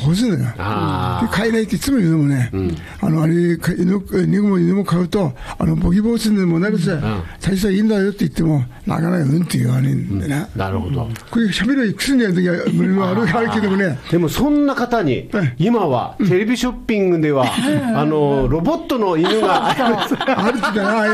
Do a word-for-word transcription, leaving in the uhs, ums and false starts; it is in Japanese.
欲しいのよ。で買えないっていつも言うのもね、うん、あのあれ犬, 犬も犬も買うとあのボギボースにもなるし、うん、最初はいいんだよって言ってもなかなかうんって言わないんでね、 うん、なるほど。 これ喋る薬になるときは無理もあるあるけどもね。 でもそんな方に今はテレビショッピングでは、うん、あのロボットの犬があるってだな